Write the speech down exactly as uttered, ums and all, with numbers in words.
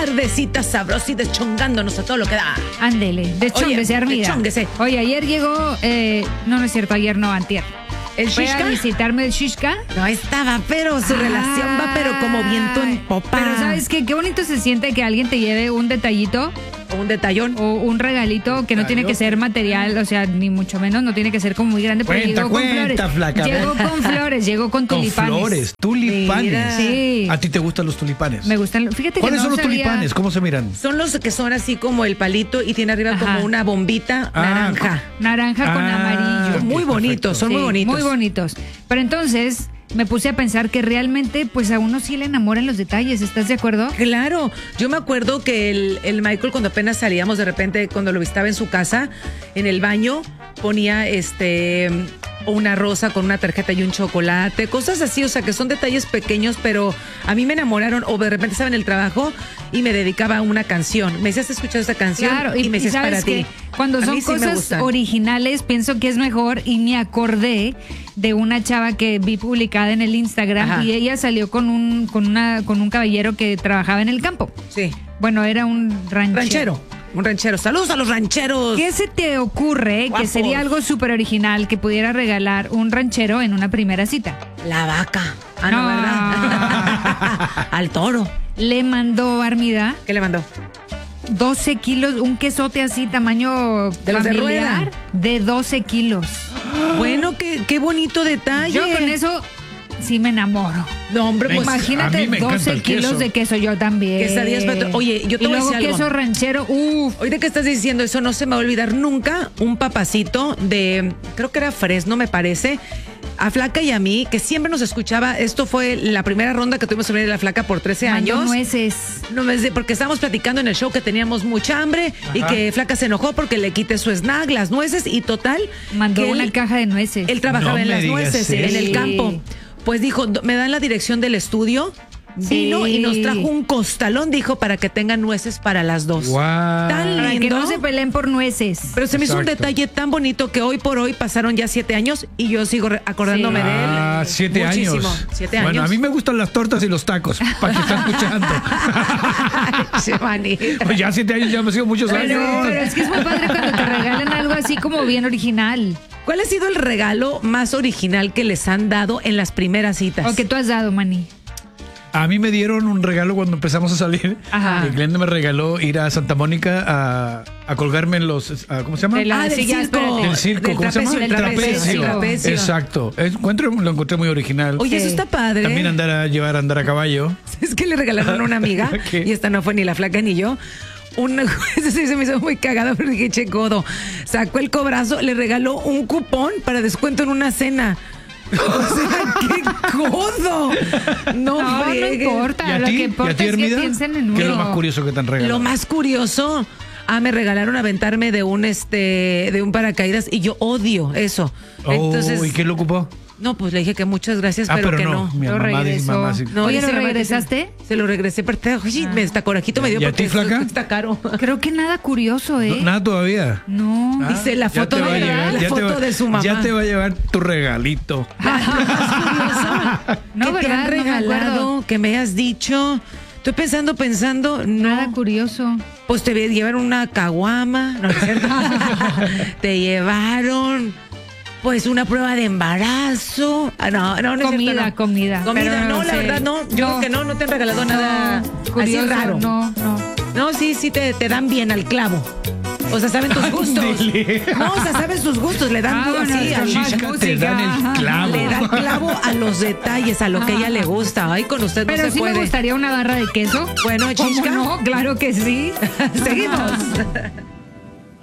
tardecita sabrosa y deschongándonos a todo lo que da. Ándele, deschónguese, Armida. Deschónguese. Oye, ayer llegó, eh, no, no es cierto, ayer no, antier. ¿El Fue Shishka? a visitarme el Shishka. No estaba, pero su Ah, relación va pero como viento en popa. Pero ¿sabes qué? Qué bonito se siente que alguien te lleve un detallito O un detallón. o un regalito que no tiene que ser material, o sea, ni mucho menos, no tiene que ser como muy grande, pero Cuenta, llegó con cuenta, flores. flaca. Llegó con flores, llegó con Con tulipanes. flores, tulipanes. Mira. Sí. ¿A ti te gustan los tulipanes? Me gustan. Fíjate que ¿Cuáles no son los sabía- tulipanes? ¿Cómo se miran? Son los que son así como el palito y tiene arriba Ajá. como una bombita Ah, naranja. Naranja con Ah, amarillo. ok, Muy bonitos, perfecto. son muy Sí, bonitos. Muy bonitos. Pero entonces me puse a pensar que realmente pues a uno sí le enamoran los detalles, ¿estás de acuerdo? Claro, yo me acuerdo que el, el Michael cuando apenas salíamos de repente, cuando lo visitaba en su casa, en el baño, ponía este una rosa con una tarjeta y un chocolate, cosas así, o sea que son detalles pequeños, pero a mí me enamoraron, o de repente estaba en el trabajo y me dedicaba a una canción. Me decías, ¿has escuchado esta canción? Claro, y, me y decías, sabes para que ti. cuando A son mí sí me cosas gustan. originales pienso que es mejor y me acordé de una chava que vi publicada en el Instagram Ajá. y ella salió con un con una con un caballero que trabajaba en el campo. Sí, Bueno, era un ranchero. ranchero, un ranchero. Saludos a los rancheros. ¿Qué se te ocurre Guapos. que sería algo súper original que pudiera regalar un ranchero en una primera cita? La vaca. Ah, no, No. ¿verdad? Al toro. Le mandó Armida ¿Qué le mandó? doce kilos, un quesote así tamaño De los de familiar rueda. de doce kilos. Bueno, qué, qué bonito detalle. Yo con eso sí me enamoro. No, hombre, pues. Pues, a Imagínate mí me encanta doce el kilos queso. de queso, yo también. Quesadillas, pato- oye, yo te y voy a luego decir algo. queso ranchero, uff. Ahorita que estás diciendo eso, no se me va a olvidar nunca un papacito de, creo que era Fresno, me parece, a Flaca y a mí, que siempre nos escuchaba. Esto fue la primera ronda que tuvimos sobre la Flaca por trece Mandó años. nueces. No me sé, porque estábamos platicando en el show que teníamos mucha hambre y Ajá. que Flaca se enojó porque le quité su snack, las nueces y total. Mandó que una él- caja de nueces. Él trabajaba No en me las digas nueces, en eso. el campo. Pues dijo, me dan la dirección del estudio. Vino Sí. y nos trajo un costalón, dijo, para que tengan nueces para las dos. Guau. Tan Para que lindo. no se peleen por nueces. Pero se me hizo un Exacto. detalle tan bonito que hoy por hoy pasaron ya siete años y yo sigo re- acordándome Sí. de él. Ah, siete Muchísimo. años. Siete Bueno, años. a mí me gustan las tortas y los tacos, para que están escuchando. Che, manita. Pues ya siete años, ya me sido muchos Pero, años. pero es que es muy padre cuando te regalan algo así como bien original. ¿Cuál ha sido el regalo más original que les han dado en las primeras citas? O que tú has dado, Manny. A mí me dieron un regalo cuando empezamos a salir. Ajá. Y Glenda me regaló ir a Santa Mónica a, a colgarme en los... a- ¿Cómo se llama? De la- Ah, del sí, ya, circo. espérate. Del circo, Del ¿cómo se llama? trapecio, del trapecio. trapecio. Exacto. Encuentro, lo encontré muy original. Oye, eso Sí. está padre. También andar a llevar a andar a caballo. Es que le regalaron a una amiga, ¿Qué? y esta no fue ni la Flaca ni yo. Un, eso sí se me hizo muy cagado, pero dije, che, codo. Sacó el cobrazo, le regaló un cupón para descuento en una cena. O sea, qué codo. No, No, no friegues. importa. ¿Y a Lo ti? que ¿Y a importa ti, es que Hermida? piensen en uno. ¿Qué es lo más curioso que te han regalado? Lo más curioso, ah, me regalaron aventarme de un este, de un paracaídas y yo odio eso. Oh, Entonces, ¿y qué lo ocupó? no, pues le dije que muchas gracias, Ah, pero, pero que no. no. Mi Lo mamá dice, regresó. mamá, sí. No, Oye, dice ¿lo mi mamá que regresaste? Se, se lo regresé, pero oye, me está corajito me dio ¿Y a porque ti, flaca? está caro. Creo que nada curioso, ¿eh? No, nada todavía. No. Ah, Dice la ya foto te va a de- llegar, la ya te foto va- de su mamá. Ya te va a llevar tu regalito. No, ¿Qué te ¿verdad? han No me regalado? acuerdo. Que me has dicho. Estoy pensando, pensando, Nada no. curioso. Pues te llevaron una caguama, ¿no es cierto? Te llevaron, pues, una prueba de embarazo. Ah, no, no, no es Comida, cierto, no. comida. Comida, Pero no, no la sé. verdad, no. Yo No. creo que no, no te han regalado nada así Curioso, raro. No, no. No, sí, sí, te, te dan bien al clavo. O sea, saben tus gustos. Ándele. No, o sea, saben sus gustos, le dan Ah, bueno, así. con al- más Chisca, te música, dan el ajá. clavo. Le da clavo a los detalles, a lo que a ella le gusta. Ay, con usted Pero no se sí puede. me gustaría una barra de queso. Bueno, ¿Cómo Chisca. no? Claro que sí. Seguimos.